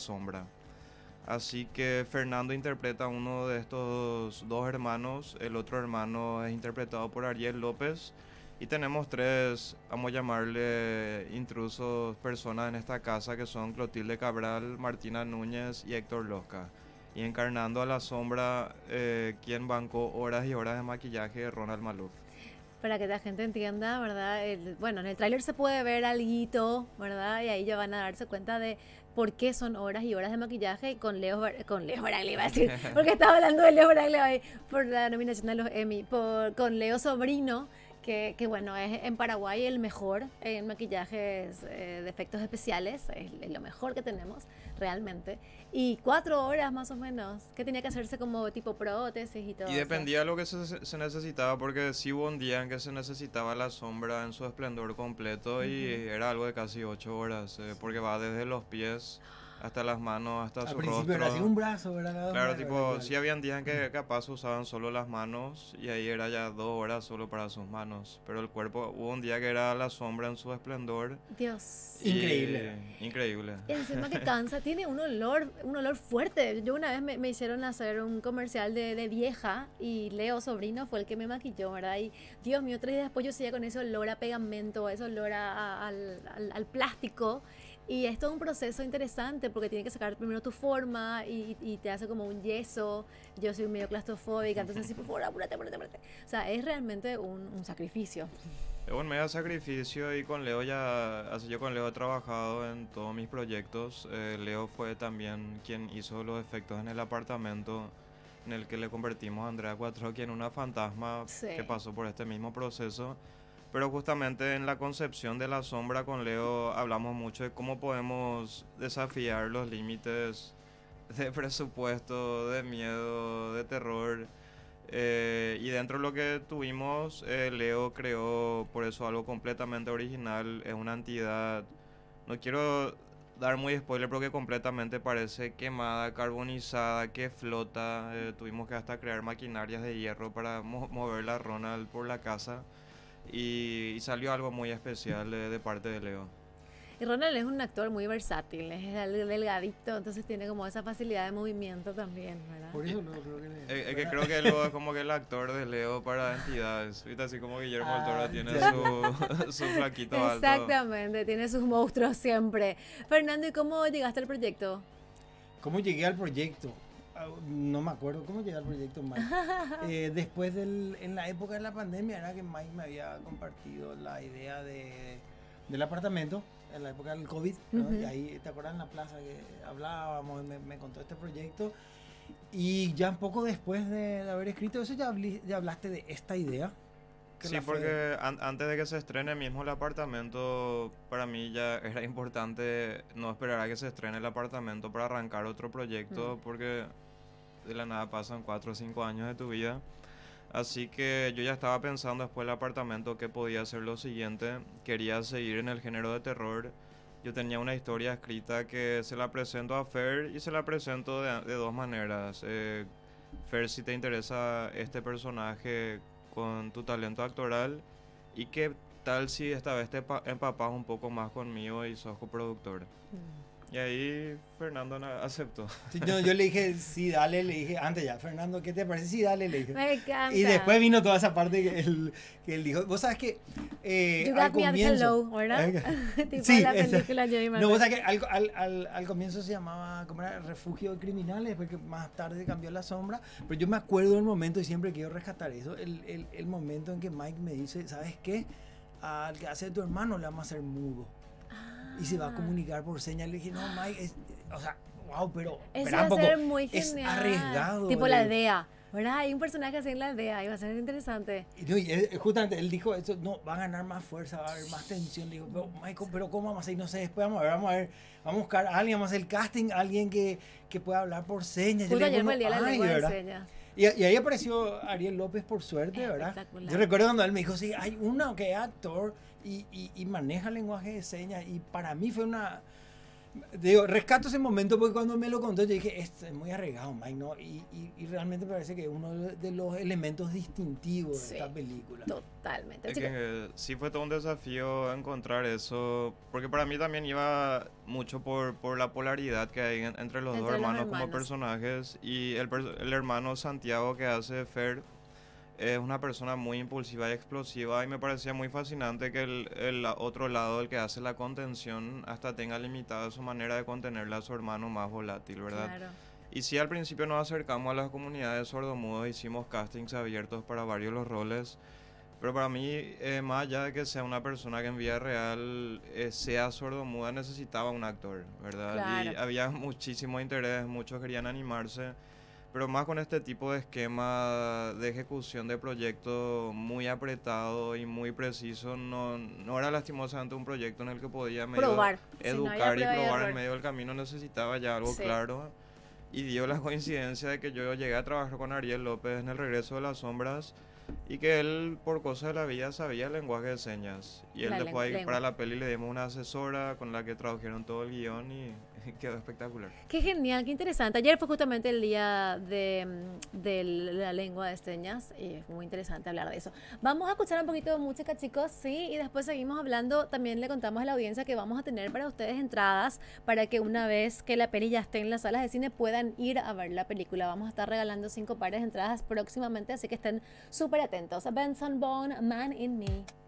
sombra. Así que Fernando interpreta a uno de estos dos hermanos, el otro hermano es interpretado por Ariel López y tenemos tres, vamos a llamarle intrusos, personas en esta casa que son Clotilde Cabral, Martina Núñez y Héctor Losca. Y encarnando a la sombra, quien bancó horas y horas de maquillaje, Ronald Maluf. Para que la gente entienda, ¿verdad? Bueno, en el tráiler se puede ver alguito, ¿verdad? Y ahí ya van a darse cuenta de por qué son horas y horas de maquillaje y con Leo Baraglia iba a decir, porque estaba hablando de Leo Baraglia hoy por la nominación de los Emmy, con Leo Sobrino, que bueno, es en Paraguay el mejor en maquillajes de efectos especiales, es lo mejor que tenemos realmente. Y 4 horas más o menos, que tenía que hacerse como tipo prótesis y todo Y eso. dependía de lo que se necesitaba, porque sí hubo un día en que se necesitaba la sombra en su esplendor completo y era algo de casi 8 horas, porque va desde los pies hasta las manos, hasta Al su principio era así rostro. un brazo, ¿verdad? Cada Claro, uno, tipo, sí habían días en que capaz usaban solo las manos y ahí era ya 2 horas solo para sus manos. Pero el cuerpo, hubo un día que era la sombra en su esplendor Dios. y Increíble. increíble. Y encima que cansa, tiene un olor fuerte. Yo una vez me hicieron hacer un comercial de vieja y Leo Sobrino fue el que me maquilló, ¿verdad? Y Dios mío, 3 días después yo seguía con ese olor a pegamento, ese olor al plástico. Y es todo un proceso interesante porque tiene que sacar primero tu forma y te hace como un yeso. Yo soy medio claustrofóbica, entonces sí, por favor, apúrate. O sea, es realmente un sacrificio. Es un mega sacrificio y con Leo ya, así yo con Leo he trabajado en todos mis proyectos. Leo fue también quien hizo los efectos en el apartamento en el que le convertimos a Andrea Cuatrochi en una fantasma Sí. que pasó por este mismo proceso. Pero justamente en la concepción de la sombra con Leo hablamos mucho de cómo podemos desafiar los límites de presupuesto, de miedo, de terror. Y dentro de lo que tuvimos, Leo creó por eso algo completamente original. Es una entidad, no quiero dar muy spoiler porque completamente parece quemada, carbonizada, que flota. Tuvimos que hasta crear maquinarias de hierro para mover la Ronald por la casa. Y salió algo muy especial de parte de Leo. Y Ronald es un actor muy versátil, es delgadito, entonces tiene como esa facilidad de movimiento también, ¿verdad? Por eso no creo que... Es que creo que Leo es como que el actor de Leo para entidades. ¿Viste? Así como Guillermo del Toro tiene ya. su flaquito alto. Exactamente, tiene sus monstruos siempre. Fernando, ¿y cómo llegaste al proyecto? ¿Cómo llegué al proyecto? No me acuerdo cómo llegué al proyecto, Mike. Después en la época de la pandemia era que Mike me había compartido la idea del apartamento, en la época del COVID, ¿no? Y ahí, ¿te acuerdas en la plaza que hablábamos? Me contó este proyecto. Y ya un poco después de haber escrito eso, ya hablaste de esta idea. Sí, porque antes de que se estrene mismo el apartamento, para mí ya era importante no esperar a que se estrene el apartamento para arrancar otro proyecto, porque de la nada pasan 4 o 5 años de tu vida. Así que yo ya estaba pensando después del apartamento que podía ser lo siguiente. Quería seguir en el género de terror. Yo tenía una historia escrita que se la presento a Fer y se la presento de dos maneras. Fer, si te interesa este personaje con tu talento actoral, y qué tal si esta vez te empapas un poco más conmigo y sos coproductor. Y ahí Fernando aceptó. Sí, yo le dije, sí, dale, le dije, antes ya, Fernando, ¿qué te parece? Sí, dale, le dije. Me encanta. Y después vino toda esa parte que él dijo, vos sabes que You al got me at comienzo... hello, ¿verdad? Tipo Sí, la esa. película Joey No, vos sabes que al comienzo se llamaba, ¿cómo era? Refugio de Criminales, después que más tarde cambió la sombra, pero yo me acuerdo del momento y siempre quiero rescatar eso, el momento en que Mike me dice, ¿sabes qué? Al que hace tu hermano le vamos a hacer mudo. Y se va a comunicar por señas. Le dije, no, Mike, o sea, wow, pero Eso espera va un a poco, ser muy es genial. arriesgado. Tipo la aldea, ¿verdad? Hay un personaje así en la aldea y va a ser interesante. Y justamente él dijo eso, no, va a ganar más fuerza, va a haber más tensión. Le digo, pero Michael, pero ¿cómo vamos a hacer? No sé, después vamos a ver, vamos a buscar a alguien, vamos a hacer el casting, alguien que pueda hablar por señas. Justo ayer fue el día de la ay, lengua de ¿verdad? señas. Y ahí apareció Ariel López por suerte, ¿verdad? Espectacular. Yo recuerdo cuando él me dijo, sí, hay uno que es actor y maneja lenguaje de señas. Y para mí fue una... Digo, rescato ese momento porque cuando me lo contó yo dije, esto es muy arriesgado, Mike, ¿no? Y realmente parece que es uno de los elementos distintivos Sí, de esta película. totalmente. Es Chicos, que sí fue todo un desafío encontrar eso, porque para mí también iba mucho por la polaridad que hay entre los dos entre los hermanos como hermanos. personajes y el hermano Santiago que hace Fer es una persona muy impulsiva y explosiva y me parecía muy fascinante que el otro lado, el que hace la contención, hasta tenga limitada su manera de contenerle a su hermano más volátil, ¿verdad? Claro. Y sí, al principio nos acercamos a las comunidades sordomudos, hicimos castings abiertos para varios los roles, pero para mí, más allá de que sea una persona que en vida real sea sordomuda, necesitaba un actor, ¿verdad? Claro. Y había muchísimo interés, muchos querían animarse, pero más con este tipo de esquema de ejecución de proyecto muy apretado y muy preciso, no era lastimosamente un proyecto en el que podía medio Probar. Si no había educar y prueba y probar en error. medio del camino, necesitaba ya algo Sí. claro. Y dio la coincidencia de que yo llegué a trabajar con Ariel López en El Regreso de las Sombras y que él, por cosas de la vida, sabía el lenguaje de señas. Y él La después ahí lengua. para la peli le dimos una asesora con la que tradujeron todo el guión y quedó espectacular. Qué genial, qué interesante. Ayer fue justamente el día de la lengua de señas y fue muy interesante hablar de eso. Vamos a escuchar un poquito de música, chicos, sí, y después seguimos hablando. También le contamos a la audiencia que vamos a tener para ustedes entradas para que una vez que la peli ya esté en las salas de cine puedan ir a ver la película. Vamos a estar regalando 5 pares de entradas próximamente, así que estén súper atentos. Benson Boone, Man in Me.